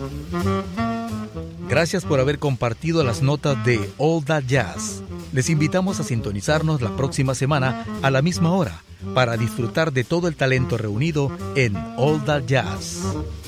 Gracias por haber compartido las notas de All That Jazz. Les invitamos a sintonizarnos la próxima semana a la misma hora para disfrutar de todo el talento reunido en All That Jazz.